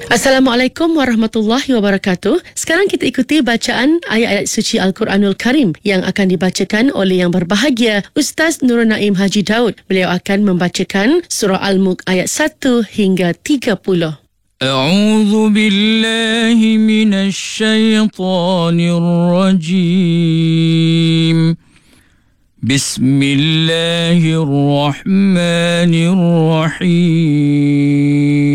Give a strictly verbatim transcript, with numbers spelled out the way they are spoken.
Assalamualaikum warahmatullahi wabarakatuh. Sekarang kita ikuti bacaan ayat-ayat suci Al-Quranul Karim yang akan dibacakan oleh yang berbahagia Ustaz Nurul Naim Haji Daud. Beliau akan membacakan surah Al-Mulk ayat satu hingga tiga puluh. A'udzu billahi minasy syaithanir rajim. Bismillahirrahmanirrahim.